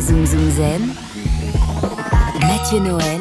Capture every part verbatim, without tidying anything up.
Zoom Zoom Zen, Mathieu Noël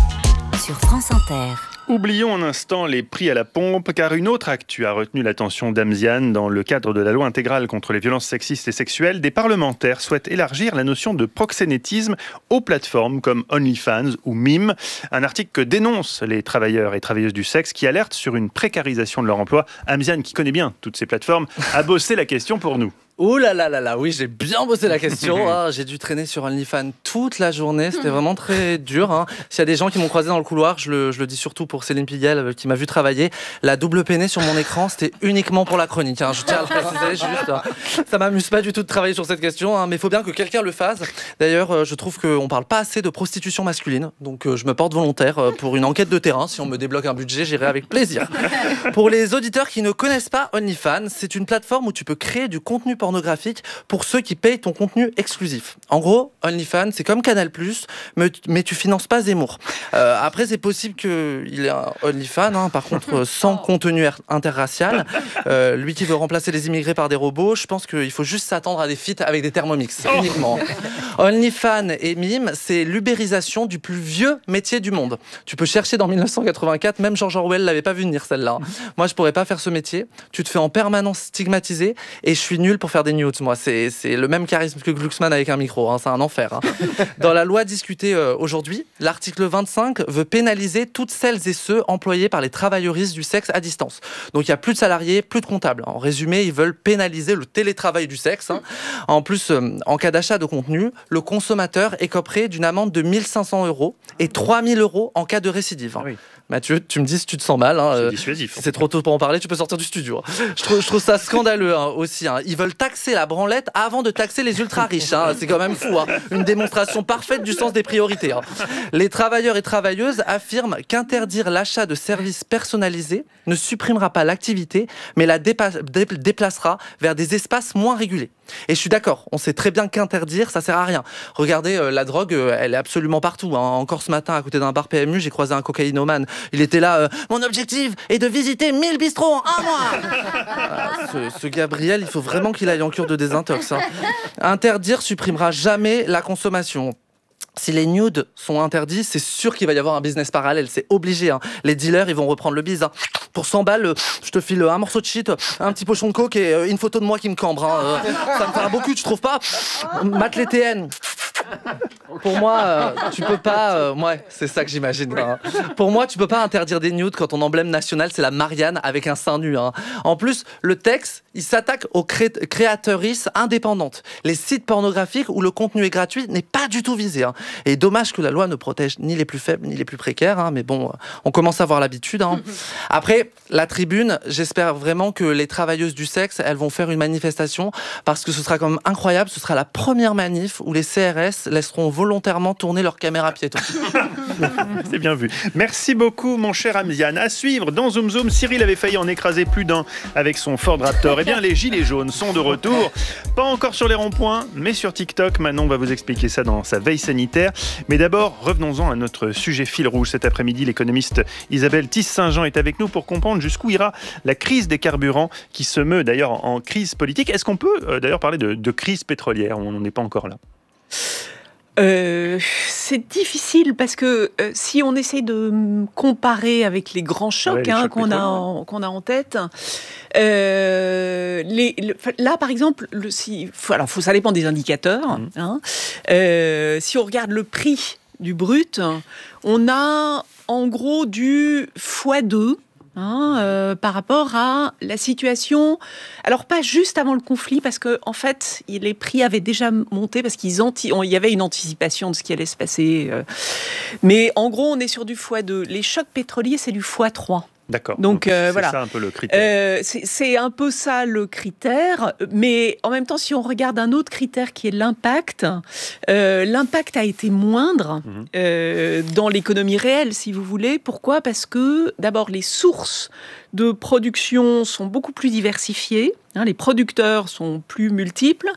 sur France Inter. Oublions un instant les prix à la pompe, car une autre actu a retenu l'attention d'Amziane. Dans le cadre de la loi intégrale contre les violences sexistes et sexuelles, des parlementaires souhaitent élargir la notion de proxénétisme aux plateformes comme OnlyFans ou Mime. Un article que dénoncent les travailleurs et travailleuses du sexe qui alertent sur une précarisation de leur emploi. Amziane, qui connaît bien toutes ces plateformes, a bossé la question pour nous. Ouh là là là là, oui, j'ai bien bossé la question. Hein. J'ai dû traîner sur OnlyFans toute la journée. C'était vraiment très dur. Hein. S'il y a des gens qui m'ont croisé dans le couloir, je le, je le dis surtout pour Céline Piguel qui m'a vu travailler. La double peinée sur mon écran, c'était uniquement pour la chronique. Hein. Je tiens à le préciser. Juste, hein. Ça m'amuse pas du tout de travailler sur cette question, hein, mais il faut bien que quelqu'un le fasse. D'ailleurs, je trouve qu'on parle pas assez de prostitution masculine. Donc, je me porte volontaire pour une enquête de terrain. Si on me débloque un budget, j'irai avec plaisir. Pour les auditeurs qui ne connaissent pas OnlyFans, c'est une plateforme où tu peux créer du contenu pornographique pour ceux qui payent ton contenu exclusif. En gros, OnlyFans, c'est comme Canal+, mais, mais tu finances pas Zemmour. Euh, après, c'est possible qu'il ait un OnlyFans, hein, par contre, sans contenu interracial. Euh, lui qui veut remplacer les immigrés par des robots, je pense qu'il faut juste s'attendre à des feats avec des Thermomix, uniquement. OnlyFans et Mime, c'est l'ubérisation du plus vieux métier du monde. Tu peux chercher dans dix-neuf cent quatre-vingt-quatre, même George Orwell l'avait pas vu venir, celle-là. Moi, je pourrais pas faire ce métier. Tu te fais en permanence stigmatiser et je suis nul pour faire des nudes. Moi, c'est, c'est le même charisme que Glucksmann avec un micro, hein, c'est un enfer. Hein. Dans la loi discutée euh, aujourd'hui, l'article vingt-cinq veut pénaliser toutes celles et ceux employés par les travailleuristes du sexe à distance. Donc il n'y a plus de salariés, plus de comptables. En résumé, ils veulent pénaliser le télétravail du sexe. Hein. En plus, euh, en cas d'achat de contenu, le consommateur écoperait d'une amende de mille cinq cents euros et trois mille euros en cas de récidive. Hein. Oui. Mathieu, tu me dis si tu te sens mal. Hein, c'est dissuasif. C'est trop tôt pour en parler, tu peux sortir du studio. Hein. Je, trouve, je trouve ça scandaleux hein, aussi. Hein. Ils veulent taxer la branlette avant de taxer les ultra-riches. Hein. C'est quand même fou. Hein. Une démonstration parfaite du sens des priorités. Hein. Les travailleurs et travailleuses affirment qu'interdire l'achat de services personnalisés ne supprimera pas l'activité, mais la dépa- dé- déplacera vers des espaces moins régulés. Et je suis d'accord, on sait très bien qu'interdire, ça sert à rien. Regardez, euh, la drogue, euh, elle est absolument partout. Hein. Encore ce matin, à côté d'un bar P M U, j'ai croisé un cocaïnomane. Il était là, euh, mon objectif est de visiter mille bistrots en un mois. Voilà, ce, ce Gabriel, il faut vraiment qu'il aille en cure de désintox. Hein. Interdire supprimera jamais la consommation. Si les nudes sont interdits, c'est sûr qu'il va y avoir un business parallèle, c'est obligé. Hein. Les dealers, ils vont reprendre le bise. Hein. Pour cent balles, je te file un morceau de shit, un petit pochon de coke et une photo de moi qui me cambre. Hein. Ça me fait un beau cul, tu trouves pas ? Mate les T N. Pour moi, euh, tu peux pas... Euh, ouais, c'est ça que j'imagine. Hein. Pour moi, tu peux pas interdire des nudes quand ton emblème national, c'est la Marianne avec un sein nu. Hein. En plus, le texte, il s'attaque aux cré- créatrices indépendantes. Les sites pornographiques où le contenu est gratuit n'est pas du tout visé. Hein. Et dommage que la loi ne protège ni les plus faibles, ni les plus précaires. Hein. Mais bon, on commence à avoir l'habitude. Hein. Après, la tribune, j'espère vraiment que les travailleuses du sexe, elles vont faire une manifestation parce que ce sera quand même incroyable. Ce sera la première manif où les C R S laisseront volontairement tourner leur caméra piéton. C'est bien vu. Merci beaucoup, mon cher Amziane. À suivre, dans Zoom Zoom, Cyril avait failli en écraser plus d'un avec son Ford Raptor. Eh bien, les gilets jaunes sont de retour. Pas encore sur les ronds-points, mais sur TikTok. Manon va vous expliquer ça dans sa veille sanitaire. Mais d'abord, revenons-en à notre sujet fil rouge. Cet après-midi, l'économiste Isabelle Tisse-Saint-Jean est avec nous pour comprendre jusqu'où ira la crise des carburants qui se meut d'ailleurs en crise politique. Est-ce qu'on peut euh, d'ailleurs parler de, de crise pétrolière ? On n'en est pas encore là. Euh, c'est difficile parce que euh, si on essaie de comparer avec les grands chocs, ouais, les hein, chocs qu'on, a en, qu'on a en tête, euh, les, le, là par exemple, le, si, alors faut, ça dépend des indicateurs. Mmh. Hein, euh, si on regarde le prix du brut, on a en gros du fois deux. Hein, euh, par rapport à la situation, alors pas juste avant le conflit, parce que en fait, les prix avaient déjà monté parce qu'il anti- y avait une anticipation de ce qui allait se passer. Euh, mais en gros, on est sur du fois deux. Les chocs pétroliers, c'est du fois trois. D'accord. Donc, euh, c'est voilà. ça un peu le critère. Euh, c'est, c'est un peu ça le critère, mais en même temps, si on regarde un autre critère qui est l'impact, euh, l'impact a été moindre mmh. euh, dans l'économie réelle, si vous voulez. Pourquoi ? Parce que d'abord, les sources de production sont beaucoup plus diversifiés. Hein, les producteurs sont plus multiples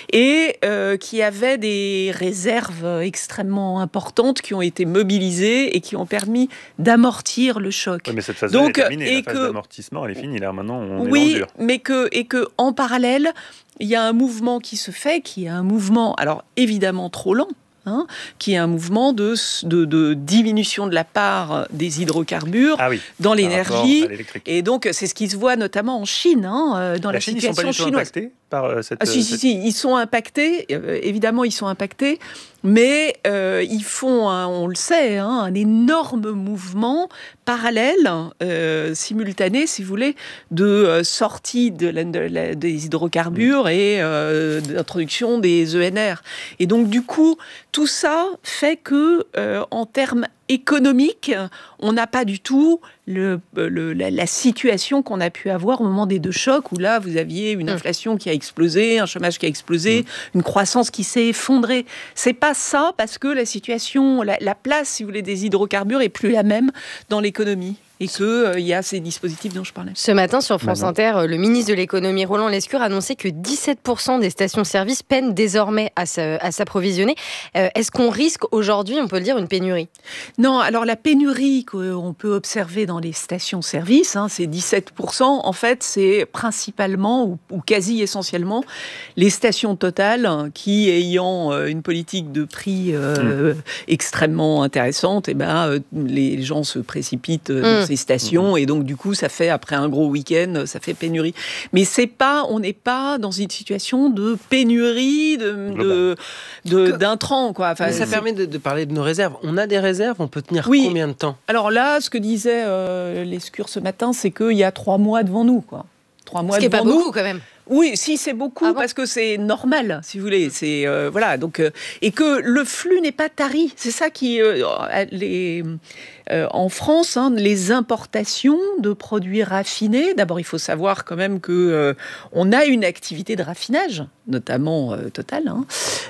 et euh, qui avaient des réserves extrêmement importantes qui ont été mobilisées et qui ont permis d'amortir le choc. Oui, mais cette phase Donc, est terminée, et la phase que, d'amortissement, elle est finie. Là, maintenant, on est oui, dans le dur. mais que, et que en parallèle, il y a un mouvement qui se fait, qui est un mouvement, alors évidemment trop lent, Hein, qui est un mouvement de, de, de diminution de la part des hydrocarbures ah oui, dans l'énergie. Et donc, c'est ce qui se voit notamment en Chine, hein, dans la, la Chine, situation ils sont pas chinoise. Impactés par euh, cette, ah, si, cette... si, si, ils sont impactés. Euh, évidemment, ils sont impactés. Mais euh, ils font, un, on le sait, hein, un énorme mouvement parallèle, euh, simultané, si vous voulez, de euh, sortie de la, de la, des hydrocarbures mmh. et euh, d'introduction des E N R. Et donc, du coup, tout ça fait que, euh, en termes économiques, on n'a pas du tout le, le, la, la situation qu'on a pu avoir au moment des deux chocs, où là, vous aviez une inflation qui a explosé, un chômage qui a explosé, mmh. une croissance qui s'est effondrée. C'est pas ça, parce que la situation, la, la place, si vous voulez, des hydrocarbures est plus la même dans l'économie. Et qu'il euh, y a ces dispositifs dont je parlais. Ce matin, sur France Inter, le ministre de l'économie, Roland Lescure, annonçait que dix-sept pour cent des stations-service peinent désormais à, se, à s'approvisionner. Euh, est-ce qu'on risque aujourd'hui, on peut le dire, une pénurie ? Non, alors la pénurie qu'on peut observer dans les stations-service, hein, c'est dix-sept pour cent. En fait, c'est principalement, ou, ou quasi essentiellement, les stations Total qui, ayant euh, une politique de prix euh, mmh. extrêmement intéressante, et ben, euh, les gens se précipitent euh, mmh. ces stations, et donc du coup ça fait, après un gros week-end, ça fait pénurie. Mais c'est pas, on n'est pas dans une situation de pénurie de, de, de, d'intrants, quoi. Enfin, ça permet de, de parler de nos réserves. On a des réserves, on peut tenir oui. combien de temps ? Alors là, ce que disait euh, Lescure ce matin, c'est qu'il y a trois mois devant nous, quoi. Trois mois ce qui devant n'est pas nous. beaucoup quand même. Oui, si, c'est beaucoup, ah bon parce que c'est normal, si vous voulez. C'est, euh, voilà, donc, euh, et que le flux n'est pas tari. C'est ça qui... Euh, les, euh, en France, hein, les importations de produits raffinés, d'abord, il faut savoir quand même qu'on euh, a une activité de raffinage, notamment euh, Total. Hein,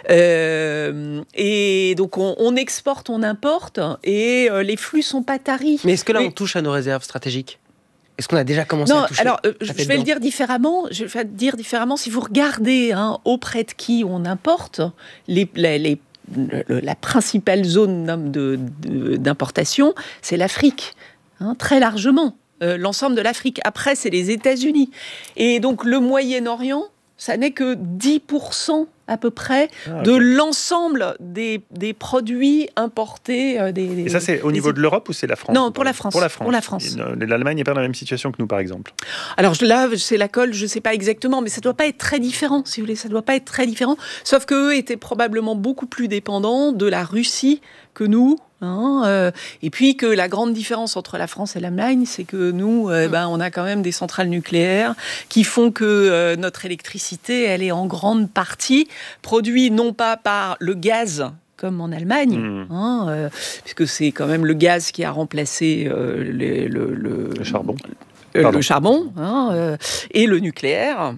euh, et donc, on, on exporte, on importe, et euh, les flux ne sont pas taris. Mais est-ce que là, Mais, on touche à nos réserves stratégiques ? Est-ce qu'on a déjà commencé non, à toucher ? Alors, euh, je vais dedans. le dire différemment. Je vais le dire différemment. Si vous regardez hein, auprès de qui on importe, les, les, les, le, la principale zone de, de, d'importation, c'est l'Afrique, hein, très largement. Euh, l'ensemble de l'Afrique. Après, c'est les États-Unis. Et donc, le Moyen-Orient, ça n'est que dix pour cent à peu près ah, okay. de l'ensemble des, des produits importés. Euh, des, des, et ça, c'est au niveau des... de l'Europe ou c'est la France ? Non, pour la France. Pour la France. Pour la France. Et, l'Allemagne n'est pas dans la même situation que nous, par exemple. Alors là, c'est la colle, je ne sais pas exactement, mais ça ne doit pas être très différent, si vous voulez. Ça ne doit pas être très différent, sauf qu'eux étaient probablement beaucoup plus dépendants de la Russie que nous. Hein, euh, et puis que la grande différence entre la France et l'Allemagne, c'est que nous, euh, ben, on a quand même des centrales nucléaires qui font que euh, notre électricité, elle est en grande partie produite non pas par le gaz comme en Allemagne, mmh. hein, euh, puisque c'est quand même le gaz qui a remplacé euh, les, le, le, le charbon. Euh, le charbon hein, euh, et le nucléaire,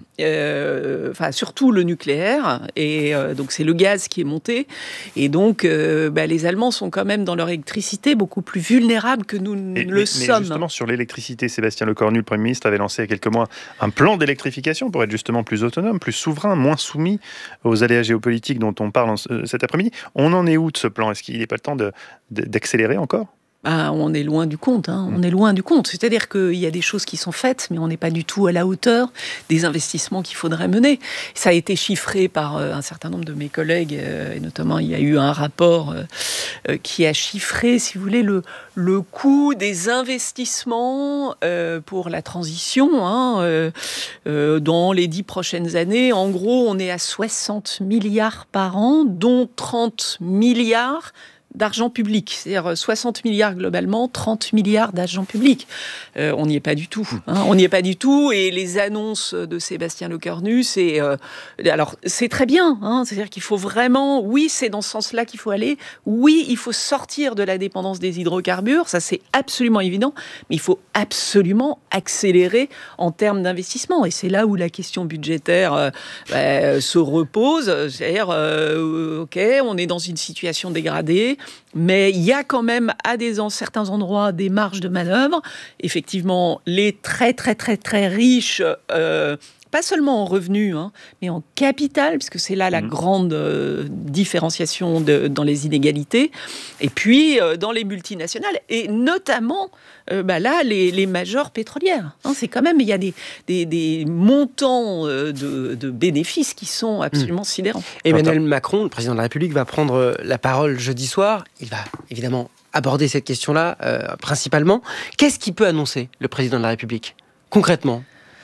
euh, enfin surtout le nucléaire, et euh, donc c'est le gaz qui est monté, et donc euh, bah, les Allemands sont quand même dans leur électricité beaucoup plus vulnérables que nous et, le mais, sommes. Mais justement sur l'électricité, Sébastien Lecornu, le Premier ministre, avait lancé il y a quelques mois un plan d'électrification pour être justement plus autonome, plus souverain, moins soumis aux aléas géopolitiques dont on parle en, euh, cet après-midi. On en est où de ce plan ? Est-ce qu'il n'est pas le temps de, de, d'accélérer encore ? Ah, on est loin du compte, hein. on est loin du compte. C'est-à-dire qu'il y a des choses qui sont faites, mais on n'est pas du tout à la hauteur des investissements qu'il faudrait mener. Ça a été chiffré par euh, un certain nombre de mes collègues, euh, et notamment il y a eu un rapport euh, euh, qui a chiffré, si vous voulez, le, le coût des investissements euh, pour la transition hein, euh, euh, dans les dix prochaines années. En gros, on est à soixante milliards par an, dont trente milliards d'argent public, c'est-à-dire soixante milliards globalement, trente milliards d'argent public. Euh, on n'y est pas du tout. Hein, on n'y est pas du tout. Et les annonces de Sébastien Lecornu, c'est euh, alors c'est très bien. Hein, c'est-à-dire qu'il faut vraiment, oui, c'est dans ce sens-là qu'il faut aller. Oui, il faut sortir de la dépendance des hydrocarbures. Ça, c'est absolument évident. Mais il faut absolument accélérer en termes d'investissement. Et c'est là où la question budgétaire euh, bah, se repose. C'est-à-dire, euh, ok, on est dans une situation dégradée. mais il y a quand même à des, en certains endroits des marges de manœuvre. Effectivement, les très très très très riches, euh, pas seulement en revenus, hein, mais en capital, puisque c'est là la mmh. grande euh, différenciation de, dans les inégalités, et puis euh, dans les multinationales, et notamment euh, bah là, les, les majors pétrolières. Hein, c'est quand même, il y a des, des, des montants euh, de, de bénéfices qui sont absolument mmh. sidérants. Emmanuel Macron, le président de la République, va prendre la parole jeudi soir. Il va évidemment aborder cette question-là, euh, principalement. Qu'est-ce qu'il peut annoncer, le président de la République, concrètement ?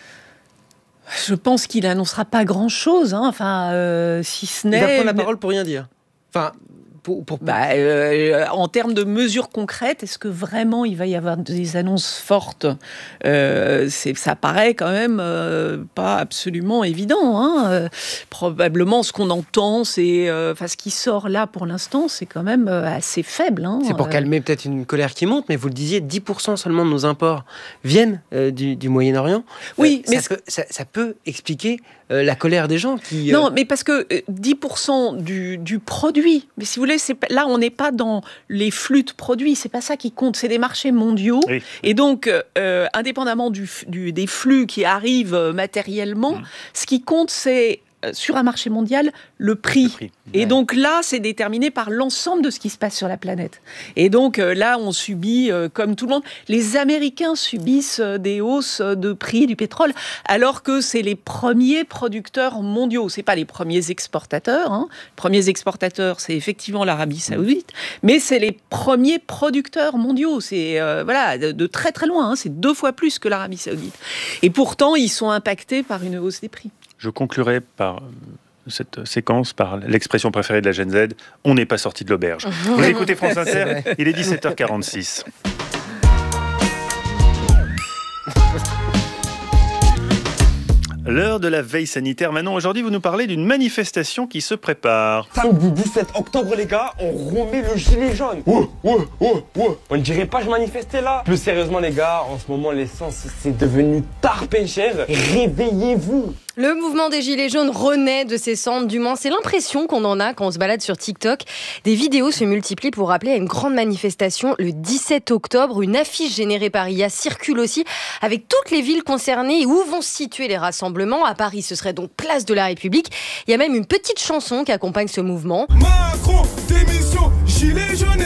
Je pense qu'il n'annoncera pas grand-chose, hein. Enfin, euh, si ce n'est... Il va prendre la parole pour rien dire. Enfin, pour... pour... Bah, euh, en termes de mesures concrètes, est-ce que vraiment il va y avoir des annonces fortes ? euh, c'est, Ça paraît quand même euh, pas absolument évident. Hein. Euh, probablement, ce qu'on entend, c'est... Euh, enfin, ce qui sort là, pour l'instant, c'est quand même euh, assez faible. Hein. C'est pour calmer peut-être une colère qui monte, mais vous le disiez, dix pour cent seulement de nos imports viennent euh, du, du Moyen-Orient. Oui, euh, mais... Ça, peut, ça, ça peut expliquer euh, la colère des gens qui... Euh... Non, mais parce que dix pour cent du, du produit, mais si vous voulez, c'est, là, on n'est pas dans les flux de produits, c'est pas ça qui compte, c'est des marchés mondiaux. Oui. Et donc, euh, indépendamment du, du, des flux qui arrivent matériellement, mmh. ce qui compte, c'est sur un marché mondial, le prix. Le prix. Et ouais. donc là, c'est déterminé par l'ensemble de ce qui se passe sur la planète. Et donc euh, là, on subit, euh, comme tout le monde, les Américains subissent euh, des hausses de prix du pétrole, alors que c'est les premiers producteurs mondiaux. C'est pas les premiers exportateurs. Hein. Les premiers exportateurs, c'est effectivement l'Arabie Saoudite, mais c'est les premiers producteurs mondiaux. C'est euh, voilà, de, de très très loin. Hein. C'est deux fois plus que l'Arabie Saoudite. Et pourtant, ils sont impactés par une hausse des prix. Je conclurai par cette séquence par l'expression préférée de la Gen Z, on n'est pas sorti de l'auberge. Vous écoutez France Inter, il est dix-sept heures quarante-six. L'heure de la veille sanitaire. Manon, aujourd'hui, vous nous parlez d'une manifestation qui se prépare. Samedi dix-sept octobre, les gars, on remet le gilet jaune. Oh, oh, oh, oh. On ne dirait pas je manifestais là. Plus sérieusement, les gars, en ce moment, l'essence, c'est devenu tarpé cher. Réveillez-vous. Le mouvement des Gilets jaunes renaît de ses cendres, du moins c'est l'impression qu'on en a quand on se balade sur TikTok. Des vidéos se multiplient pour rappeler à une grande manifestation le dix-sept octobre. Une affiche générée par I A circule aussi avec toutes les villes concernées et où vont se situer les rassemblements. À Paris, ce serait donc place de la République. Il y a même une petite chanson qui accompagne ce mouvement. Macron, démission, Gilets jaunes.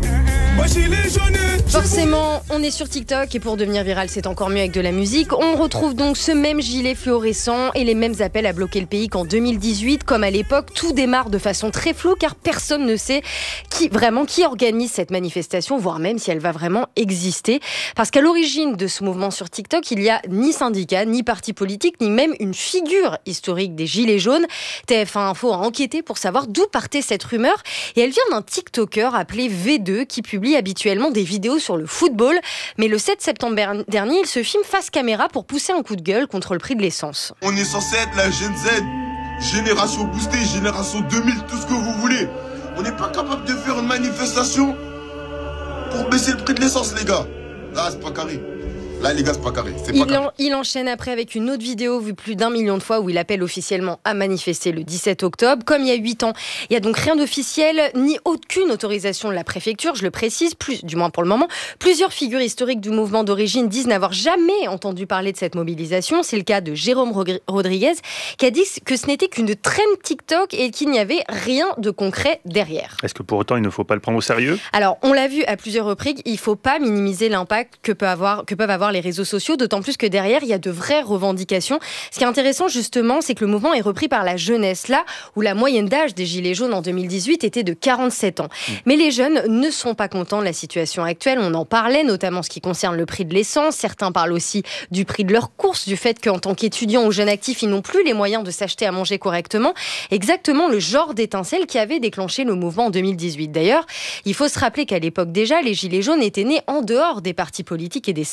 Forcément, on est sur TikTok et pour devenir viral, c'est encore mieux avec de la musique. On retrouve donc ce même gilet fluorescent et les mêmes appels à bloquer le pays qu'en deux mille dix-huit. Comme à l'époque, tout démarre de façon très floue car personne ne sait qui, vraiment qui organise cette manifestation, voire même si elle va vraiment exister. Parce qu'à l'origine de ce mouvement sur TikTok, il n'y a ni syndicat, ni parti politique, ni même une figure historique des Gilets jaunes. T F un Info a enquêté pour savoir d'où partait cette rumeur et elle vient d'un TikToker appelé V deux qui publie habituellement des vidéos sur le football, mais le sept septembre dernier, il se filme face caméra pour pousser un coup de gueule contre le prix de l'essence. On est censé être la Gen Z, génération boostée, génération deux mille, tout ce que vous voulez. On n'est pas capable de faire une manifestation pour baisser le prix de l'essence, les gars. Là, c'est pas carré. Là, les gars, c'est pas carré. C'est pas il, carré. En, il enchaîne après avec une autre vidéo vue plus d'un million de fois où il appelle officiellement à manifester le dix-sept octobre. Comme il y a huit ans, il n'y a donc rien d'officiel, ni aucune autorisation de la préfecture, je le précise, plus, du moins pour le moment. Plusieurs figures historiques du mouvement d'origine disent n'avoir jamais entendu parler de cette mobilisation. C'est le cas de Jérôme Rodriguez, qui a dit que ce n'était qu'une traîne TikTok et qu'il n'y avait rien de concret derrière. Est-ce que pour autant, il ne faut pas le prendre au sérieux ? Alors, on l'a vu à plusieurs reprises, il ne faut pas minimiser l'impact que, peut avoir, que peuvent avoir les réseaux sociaux, d'autant plus que derrière, il y a de vraies revendications. Ce qui est intéressant, justement, c'est que le mouvement est repris par la jeunesse, là où la moyenne d'âge des Gilets jaunes en deux mille dix-huit était de quarante-sept ans. Mmh. Mais les jeunes ne sont pas contents de la situation actuelle. On en parlait, notamment ce qui concerne le prix de l'essence. Certains parlent aussi du prix de leurs courses, du fait qu'en tant qu'étudiants ou jeunes actifs, ils n'ont plus les moyens de s'acheter à manger correctement. Exactement le genre d'étincelle qui avait déclenché le mouvement en deux mille dix-huit. D'ailleurs, il faut se rappeler qu'à l'époque déjà, les Gilets jaunes étaient nés en dehors des partis politiques et des syndicats.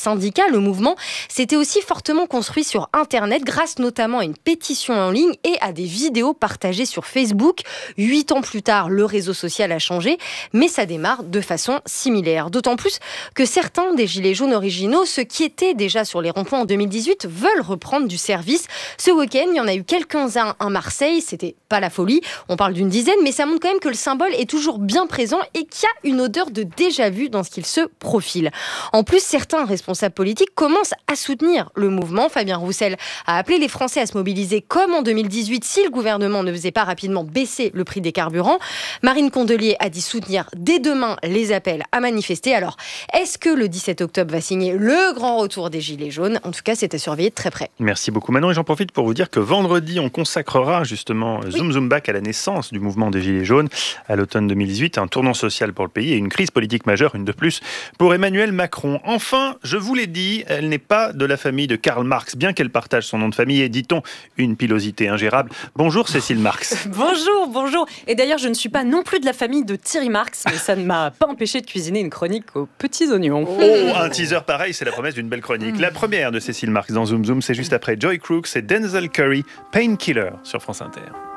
cas, le mouvement s'était aussi fortement construit sur Internet grâce notamment à une pétition en ligne et à des vidéos partagées sur Facebook. Huit ans plus tard, le réseau social a changé, mais ça démarre de façon similaire. D'autant plus que certains des Gilets jaunes originaux, ceux qui étaient déjà sur les ronds-points en deux mille dix-huit, veulent reprendre du service. Ce week-end, il y en a eu quelques-uns à Marseille. C'était pas la folie, on parle d'une dizaine, mais ça montre quand même que le symbole est toujours bien présent et qu'il y a une odeur de déjà-vu dans ce qu'il se profile. En plus, certains responsables politiques commencent à soutenir le mouvement. Fabien Roussel a appelé les Français à se mobiliser comme en deux mille dix-huit si le gouvernement ne faisait pas rapidement baisser le prix des carburants. Marine Condelier a dit soutenir dès demain les appels à manifester. Alors, est-ce que le dix-sept octobre va signer le grand retour des Gilets jaunes ? En tout cas, c'est à surveiller de très près. Merci beaucoup Manon, et j'en profite pour vous dire que vendredi, on consacrera justement oui. Zoom Zoom Back à la naissance du mouvement des Gilets jaunes à l'automne deux mille dix-huit, un tournant social pour le pays et une crise politique majeure, une de plus, pour Emmanuel Macron. Enfin, je vous l'ai dit, elle n'est pas de la famille de Karl Marx, bien qu'elle partage son nom de famille et, dit-on, une pilosité ingérable. Bonjour Cécile Marx. Bonjour, bonjour. Et d'ailleurs, je ne suis pas non plus de la famille de Thierry Marx, mais ça ne m'a pas empêché de cuisiner une chronique aux petits oignons. Oh, un teaser pareil, c'est la promesse d'une belle chronique. La première de Cécile Marx dans Zoom Zoom, c'est juste après Joy Crooks et Denzel Curry, Painkiller sur France Inter.